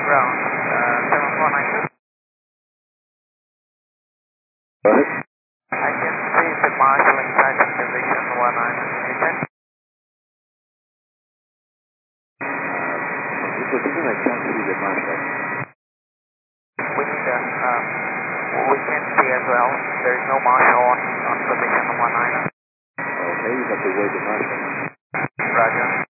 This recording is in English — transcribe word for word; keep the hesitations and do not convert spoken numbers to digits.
ground, uh, seven four nine two. What? I can see the marshal inside of division one nine. Can you check? Uh, this position I can't see the marshal. We need a, um, we can see as well. There is no marshal on, on position one nine. Okay, you have to wait the marshal. Roger.